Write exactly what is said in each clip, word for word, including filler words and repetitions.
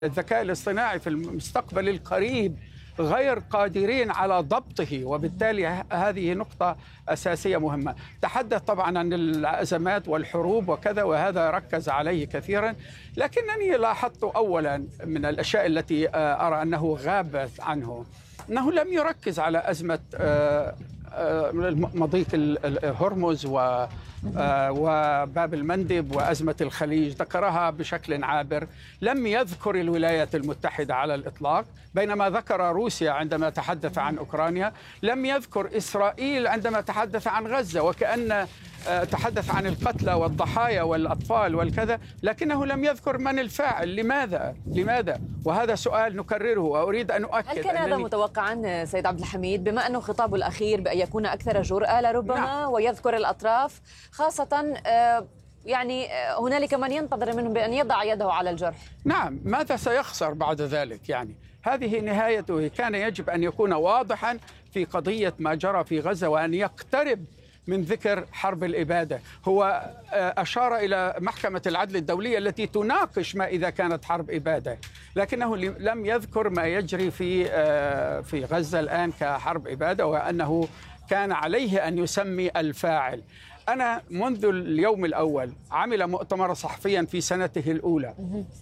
الذكاء الاصطناعي في المستقبل القريب غير قادرين على ضبطه، وبالتالي هذه نقطة أساسية مهمة. تحدث طبعا عن الأزمات والحروب وكذا، وهذا ركز عليه كثيرا، لكنني لاحظت أولا من الأشياء التي أرى أنه غاب عنه أنه لم يركز على أزمة مضيق هرمز وباب المندب وأزمة الخليج، ذكرها بشكل عابر. لم يذكر الولايات المتحدة على الإطلاق، بينما ذكر روسيا عندما تحدث عن أوكرانيا. لم يذكر إسرائيل عندما تحدث عن غزة، وكأن تحدث عن القتلى والضحايا والأطفال والكذا، لكنه لم يذكر من الفاعل. لماذا؟ لماذا؟ وهذا سؤال نكرره وأريد أن أؤكد. هل كان هذا متوقعا سيد عبد الحميد، بما أنه خطابه الأخير بأن يكون أكثر جرأة لربما؟ نعم. ويذكر الأطراف خاصة، يعني هنالك من ينتظر منه بأن يضع يده على الجرح. نعم، ماذا سيخسر بعد ذلك؟ يعني هذه نهايته. كان يجب أن يكون واضحا في قضية ما جرى في غزة، وأن يقترب من ذكر حرب الإبادة. هو أشار إلى محكمة العدل الدولية التي تناقش ما إذا كانت حرب إبادة، لكنه لم يذكر ما يجري في في غزة الآن كحرب إبادة، وأنه كان عليه أن يسمي الفاعل. أنا منذ اليوم الأول عمل مؤتمر صحفيا في سنته الأولى،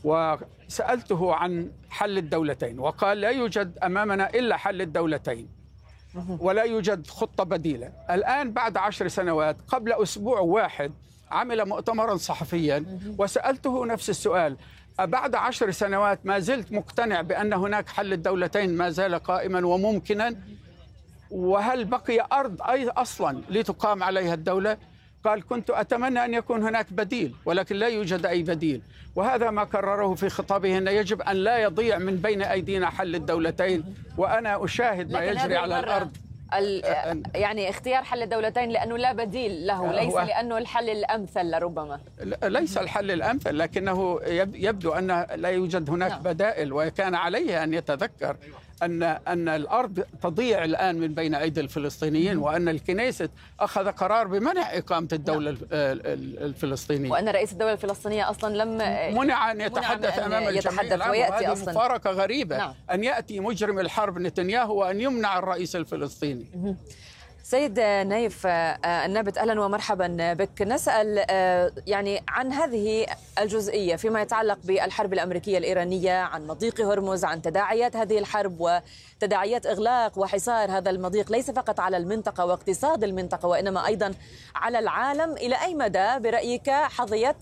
وسألته عن حل الدولتين، وقال لا يوجد أمامنا إلا حل الدولتين ولا يوجد خطة بديلة. الآن بعد عشر سنوات، قبل أسبوع واحد عمل مؤتمرا صحفيا وسألته نفس السؤال: بعد عشر سنوات ما زلت مقتنع بأن هناك حل الدولتين ما زال قائما وممكنا؟ وهل بقي أرض أي أصلا لتقام عليها الدولة؟ قال: كنت أتمنى أن يكون هناك بديل، ولكن لا يوجد أي بديل. وهذا ما كرره في خطابه، أن يجب أن لا يضيع من بين أيدينا حل الدولتين. وأنا أشاهد ما يجري على الأرض. يعني اختيار حل الدولتين لأنه لا بديل له، ليس لأنه الحل الأمثل لربما. ليس الحل الأمثل، لكنه يبدو أن لا يوجد هناك نعم. بدائل. وكان عليه أن يتذكر أن أن الأرض تضيع الآن من بين أيدي الفلسطينيين، وأن الكنيست أخذ قرار بمنع إقامة الدولة نعم. الفلسطينية، وأن رئيس الدولة الفلسطينية أصلا لم منع أن يتحدث أمام الجميع. وهذه مفارقة غريبة نعم. أن يأتي مجرم الحرب نتنياهو وأن يمنع الرئيس الفلسطيني. سيد نايف النابت، أهلا ومرحبا بك. نسأل يعني عن هذه الجزئية فيما يتعلق بالحرب الأمريكية الإيرانية، عن مضيق هرمز، عن تداعيات هذه الحرب وتداعيات إغلاق وحصار هذا المضيق ليس فقط على المنطقة واقتصاد المنطقة، وإنما أيضا على العالم. إلى أي مدى برأيك حظيت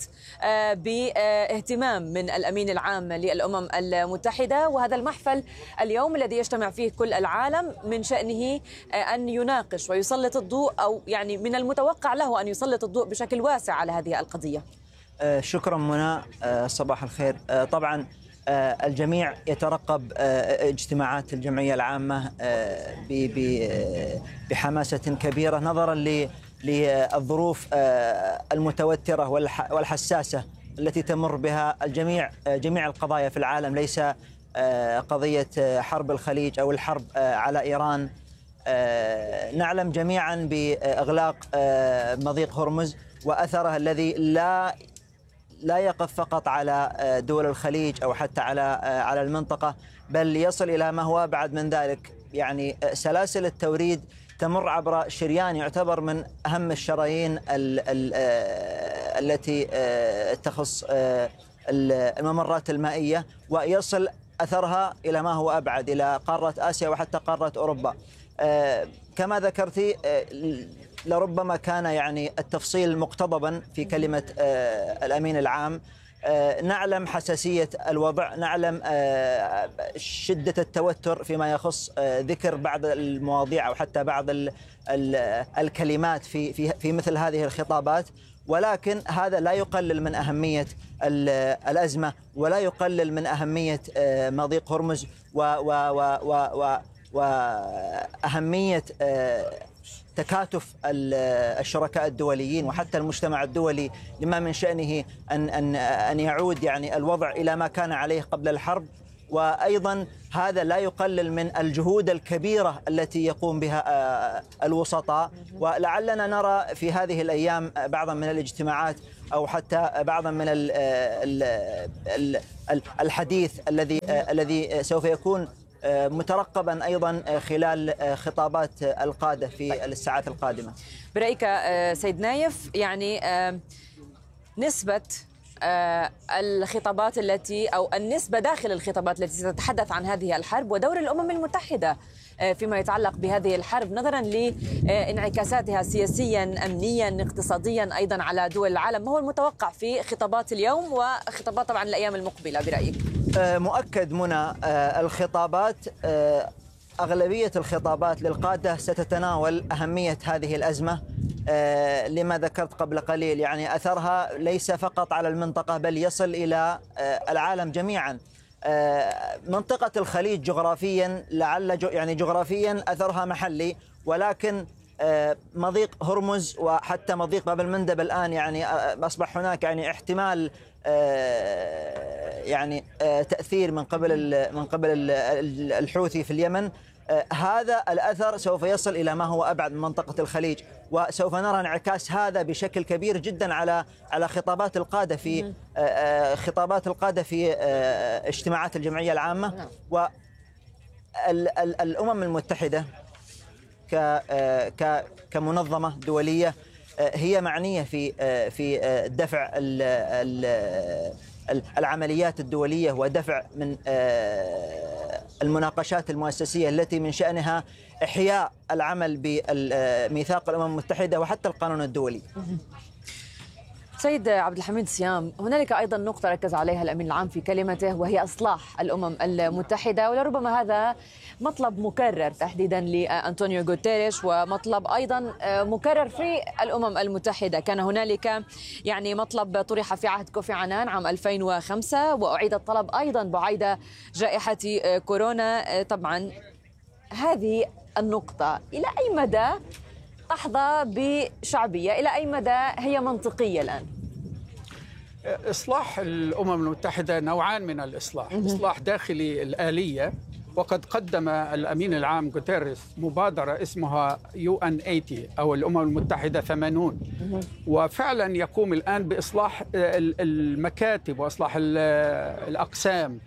باهتمام من الأمين العام للأمم المتحدة وهذا المحفل اليوم الذي يجتمع فيه كل العالم من شأنه أن يناقش ويسلط الضوء، أو يعني من المتوقع له أن يسلط الضوء بشكل واسع على هذه القضية؟ شكرا منى، صباح الخير. طبعا الجميع يترقب اجتماعات الجمعية العامة بحماسة كبيرة، نظرا للظروف المتوترة والحساسة التي تمر بها الجميع جميع القضايا في العالم، ليس قضية حرب الخليج أو الحرب على إيران. نعلم جميعا بإغلاق مضيق هرمز وأثره الذي لا لا يقف فقط على دول الخليج أو حتى على على المنطقة، بل يصل إلى ما هو أبعد من ذلك. يعني سلاسل التوريد تمر عبر شريان يعتبر من أهم الشرايين التي تخص الممرات المائية، ويصل أثرها إلى ما هو أبعد، إلى قارة آسيا وحتى قارة أوروبا. كما ذكرتي، لربما كان يعني التفصيل مقتضبا في كلمة الأمين العام. نعلم حساسية الوضع، نعلم شدة التوتر فيما يخص ذكر بعض المواضيع أو حتى بعض الكلمات في في في مثل هذه الخطابات، ولكن هذا لا يقلل من أهمية الأزمة ولا يقلل من أهمية مضيق هرمز و و و و وأهمية تكاتف الشركاء الدوليين وحتى المجتمع الدولي، لما من شأنه أن أن أن يعود يعني الوضع إلى ما كان عليه قبل الحرب. وأيضا هذا لا يقلل من الجهود الكبيرة التي يقوم بها الوسطاء. ولعلنا نرى في هذه الأيام بعضا من الاجتماعات أو حتى بعضا من الحديث الذي الذي سوف يكون مترقبا أيضا خلال خطابات القادة في الساعات القادمة. برأيك سيد نايف، يعني نسبة الخطابات التي أو النسبة داخل الخطابات التي تتحدث عن هذه الحرب ودور الأمم المتحدة فيما يتعلق بهذه الحرب نظرا لانعكاساتها سياسيا أمنيا اقتصاديا أيضا على دول العالم، ما هو المتوقع في خطابات اليوم وخطابات طبعا الأيام المقبلة برأيك؟ مؤكد منى، الخطابات أغلبية الخطابات للقادة ستتناول أهمية هذه الأزمة لما ذكرت قبل قليل، يعني أثرها ليس فقط على المنطقة بل يصل إلى العالم جميعا. منطقة الخليج جغرافيا لعل يعني جغرافيا أثرها محلي، ولكن مضيق هرمز وحتى مضيق باب المندب الآن يعني أصبح هناك يعني احتمال يعني تأثير من قبل من قبل الحوثي في اليمن. هذا الأثر سوف يصل إلى ما هو أبعد من منطقة الخليج، وسوف نرى انعكاس هذا بشكل كبير جدا على على خطابات القادة في خطابات القادة في اجتماعات الجمعية العامة. والأمم المتحدة ك كمنظمة دولية هي معنية في في دفع العمليات الدولية ودفع من المناقشات المؤسسية التي من شأنها إحياء العمل بميثاق الأمم المتحدة وحتى القانون الدولي. سيد عبد الحميد صيام، هنالك أيضا نقطة ركز عليها الأمين العام في كلمته وهي إصلاح الأمم المتحدة، ولربما هذا مطلب مكرر تحديدا لأنطونيو غوتيريش ومطلب أيضا مكرر في الأمم المتحدة. كان هنالك يعني مطلب طرح في عهد كوفي عنان عام ألفين وخمسة وأعيد الطلب أيضا بعد جائحة كورونا. طبعا هذه النقطة إلى أي مدى تحظى بشعبية؟ إلى أي مدى هي منطقية الآن؟ إصلاح الأمم المتحدة نوعان من الإصلاح، إصلاح داخلي الآلية، وقد قدم الأمين العام غوتيريس مبادرة اسمها يو إن ثمانين أو الأمم المتحدة ثمانين، وفعلا يقوم الآن بإصلاح المكاتب وإصلاح الأقسام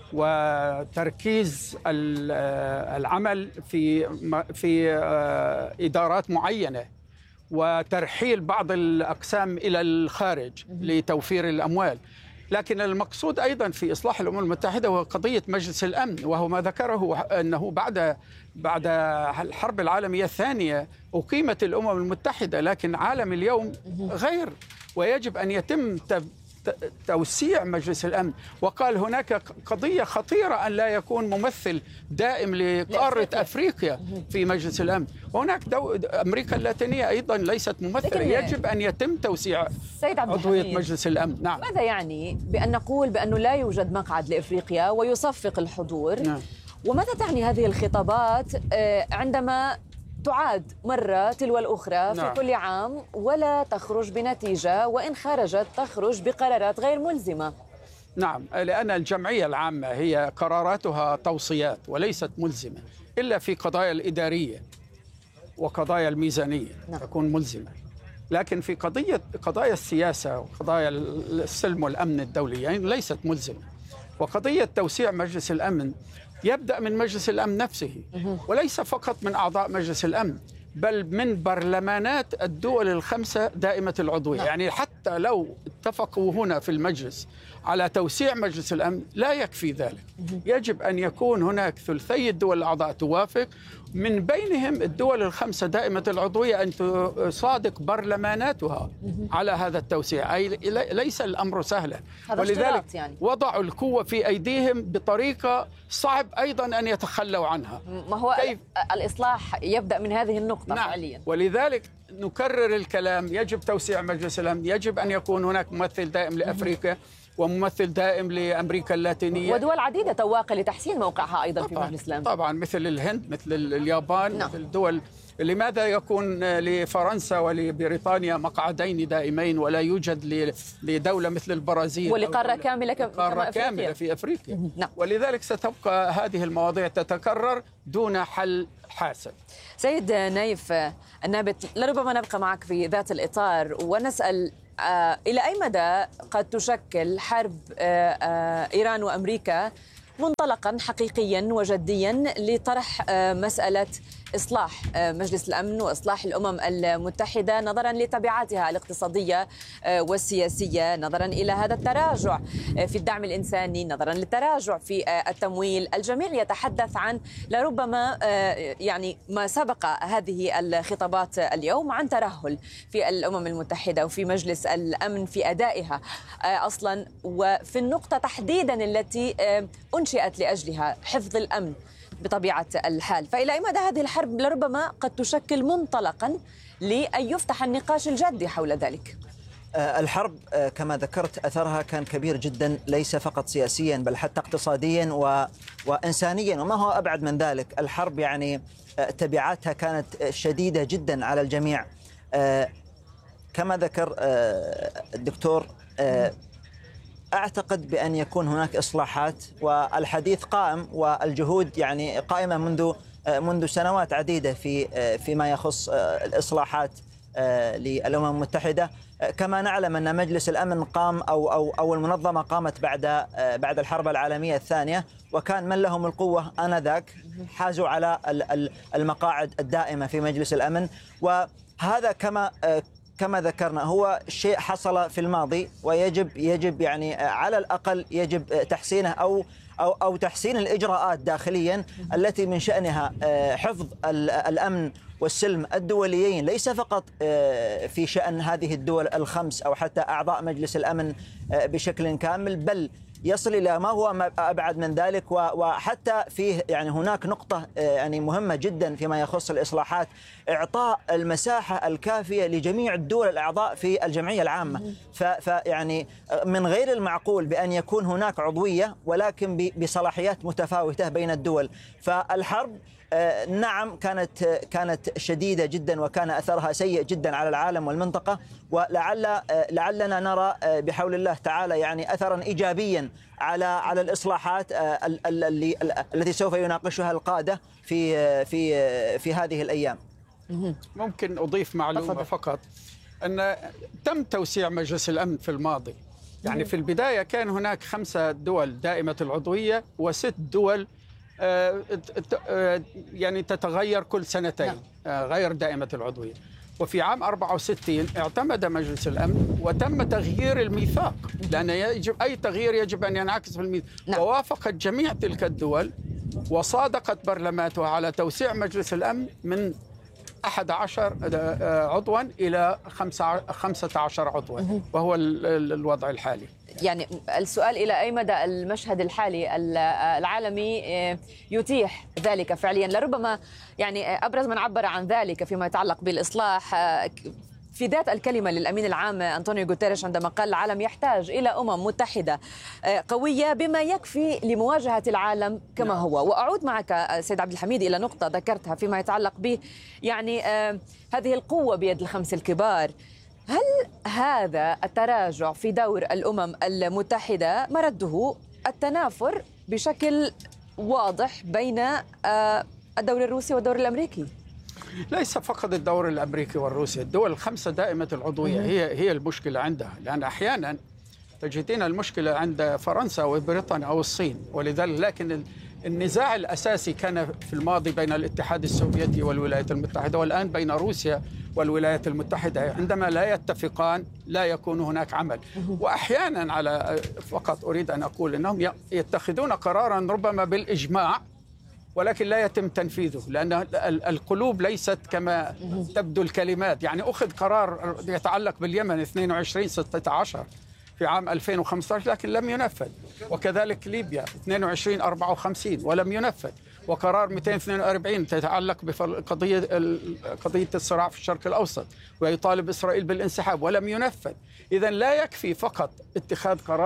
وتركيز العمل في في إدارات معينة وترحيل بعض الأقسام إلى الخارج لتوفير الأموال. لكن المقصود أيضا في إصلاح الأمم المتحدة هو قضية مجلس الأمن، وهو ما ذكره أنه بعد بعد الحرب العالمية الثانية أقيمت الأمم المتحدة، لكن عالم اليوم غير، ويجب أن يتم توسيع مجلس الأمن. وقال هناك قضية خطيرة أن لا يكون ممثل دائم لقارة أفريقيا في مجلس الأمن، وهناك دو... أمريكا اللاتينية أيضا ليست ممثلة، يجب أن يتم توسيع عضوية مجلس الأمن. نعم. ماذا يعني بأن نقول بأنه لا يوجد مقعد لإفريقيا ويصفق الحضور؟ نعم. وماذا تعني هذه الخطابات عندما تعاد مرة تلو الأخرى في نعم. كل عام ولا تخرج بنتيجة، وإن خرجت تخرج بقرارات غير ملزمة؟ نعم، لأن الجمعية العامة هي قراراتها توصيات وليست ملزمة إلا في قضايا الإدارية وقضايا الميزانية نعم. تكون ملزمة، لكن في قضية قضايا السياسة وقضايا السلم والأمن الدولي يعني ليست ملزمة. وقضية توسيع مجلس الأمن يبدأ من مجلس الأمن نفسه، وليس فقط من أعضاء مجلس الأمن بل من برلمانات الدول الخمسة دائمة العضوية. يعني حتى لو اتفقوا هنا في المجلس على توسيع مجلس الأمن لا يكفي ذلك، يجب أن يكون هناك ثلثي الدول الأعضاء توافق، من بينهم الدول الخمسة دائمة العضوية أن تصادق برلماناتها على هذا التوسيع. أي ليس الأمر سهلا، ولذلك يعني. وضعوا القوة في أيديهم بطريقة صعب أيضا أن يتخلوا عنها. ما هو كيف؟ الإصلاح يبدأ من هذه النقطة نعم. فعليا. ولذلك نكرر الكلام، يجب توسيع مجلس الأمن، يجب أن يكون هناك ممثل دائم لأفريقيا، وممثل دائم لأمريكا اللاتينية، ودول عديدة تواقع لتحسين موقعها أيضا في مجلس الأمن. طبعا مثل الهند، مثل اليابان، نعم. مثل الدول. لماذا يكون لفرنسا ولبريطانيا مقعدين دائمين ولا يوجد لدولة مثل البرازيل ولقارة كاملة قارة كاملة في أفريقيا؟ نعم. ولذلك ستبقى هذه المواضيع تتكرر دون حل حاسم. سيد نايف النابت، لربما نبقى معك في ذات الإطار ونسأل آه إلى أي مدى قد تشكل حرب آه آه إيران وأمريكا منطلقا حقيقيا وجديا لطرح آه مسألة إصلاح مجلس الأمن وإصلاح الأمم المتحدة نظرا لتبعاتها الاقتصادية والسياسية، نظرا إلى هذا التراجع في الدعم الإنساني، نظرا للتراجع في التمويل. الجميع يتحدث عن لربما يعني ما سبق هذه الخطابات اليوم عن ترهل في الأمم المتحدة وفي مجلس الأمن في أدائها أصلا، وفي النقطة تحديدا التي أنشئت لأجلها حفظ الأمن بطبيعة الحال. فإلى أي مدى هذه الحرب لربما قد تشكل منطلقا لأن يفتح النقاش الجدي حول ذلك؟ الحرب كما ذكرت أثرها كان كبير جدا، ليس فقط سياسيا بل حتى اقتصاديا و... وإنسانيا، وما هو أبعد من ذلك. الحرب يعني تبعاتها كانت شديدة جدا على الجميع. كما ذكر الدكتور، أعتقد بأن يكون هناك إصلاحات، والحديث قائم والجهود يعني قائمة منذ منذ سنوات عديدة في فيما يخص الإصلاحات للأمم المتحدة. كما نعلم أن مجلس الأمن قام أو أو أو المنظمة قامت بعد بعد الحرب العالمية الثانية، وكان من لهم القوة آنذاك حازوا على المقاعد الدائمة في مجلس الأمن، وهذا كما كما ذكرنا هو شيء حصل في الماضي، ويجب يجب يعني على الأقل يجب تحسينه أو أو أو تحسين الإجراءات داخليا التي من شأنها حفظ الأمن والسلم الدوليين، ليس فقط في شأن هذه الدول الخمس أو حتى أعضاء مجلس الأمن بشكل كامل، بل يصل إلى ما هو أبعد من ذلك. وحتى فيه يعني هناك نقطة يعني مهمة جدا فيما يخص الإصلاحات، إعطاء المساحة الكافية لجميع الدول الأعضاء في الجمعية العامة. فيعني من غير المعقول بأن يكون هناك عضوية ولكن بصلاحيات متفاوتة بين الدول. فالحرب نعم كانت كانت شديدة جدا، وكان أثرها سيء جدا على العالم والمنطقة، ولعل لعلنا نرى بحول الله تعالى يعني أثرا إيجابيا على على الإصلاحات التي سوف يناقشها القادة في في في هذه الأيام. ممكن أضيف معلومة فقط، أن تم توسيع مجلس الأمن في الماضي. يعني في البداية كان هناك خمسة دول دائمة العضوية وست دول يعني تتغير كل سنتين غير دائمة العضوية. وفي عام أربعة وستين اعتمد مجلس الأمن وتم تغيير الميثاق، لأن يجب أي تغيير يجب أن ينعكس في الميثاق. ووافقت جميع تلك الدول وصادقت برلماناتها على توسيع مجلس الأمن من أحد عشر عضوا إلى خمسة عشر عضوا، وهو الوضع الحالي. يعني السؤال إلى أي مدى المشهد الحالي العالمي يتيح ذلك فعليا؟ لربما يعني أبرز من عبر عن ذلك فيما يتعلق بالإصلاح في ذات الكلمة للأمين العام أنطونيو غوتيريش عندما قال العالم يحتاج إلى أمم متحدة قوية بما يكفي لمواجهة العالم كما هو. وأعود معك سيد عبد الحميد إلى نقطة ذكرتها فيما يتعلق ب يعني هذه القوة بيد الخمس الكبار. هل هذا التراجع في دور الأمم المتحدة مرده التنافر بشكل واضح بين الدور الروسي والدور الأمريكي؟ ليس فقط الدور الأمريكي والروسي، الدول الخمسة دائمة العضوية هي هي المشكلة عندها، لأن أحيانا تجدين المشكلة عند فرنسا وبريطانيا أو الصين. ولذلك لكن النزاع الأساسي كان في الماضي بين الاتحاد السوفيتي والولايات المتحدة، والآن بين روسيا والولايات المتحدة. عندما لا يتفقان لا يكون هناك عمل. وأحيانا على فقط أريد أن أقول أنهم يتخذون قرارا ربما بالإجماع ولكن لا يتم تنفيذه، لأن القلوب ليست كما تبدو الكلمات. يعني أخذ قرار يتعلق باليمن اثنين وعشرين ستة عشر في عام ألفين وخمسة عشر لكن لم ينفذ، وكذلك ليبيا اثنين وعشرين أربعة وخمسين ولم ينفذ، وقرار مئتين واثنين وأربعين تتعلق بقضية قضية الصراع في الشرق الأوسط ويطالب إسرائيل بالانسحاب ولم ينفذ. إذن لا يكفي فقط اتخاذ قرار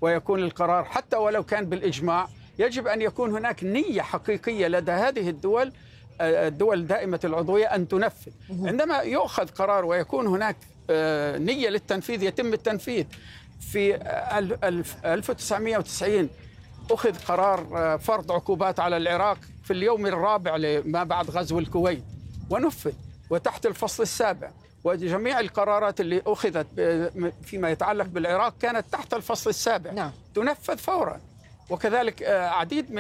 ويكون القرار حتى ولو كان بالإجماع. يجب أن يكون هناك نية حقيقية لدى هذه الدول الدول دائمة العضوية أن تنفذ. عندما يؤخذ قرار ويكون هناك نية للتنفيذ يتم التنفيذ. في ألف وتسعمئة وتسعين أخذ قرار فرض عقوبات على العراق في اليوم الرابع ما بعد غزو الكويت ونفذ وتحت الفصل السابع، وجميع القرارات اللي أخذت فيما يتعلق بالعراق كانت تحت الفصل السابع. نعم. تنفذ فورا. وكذلك عديد من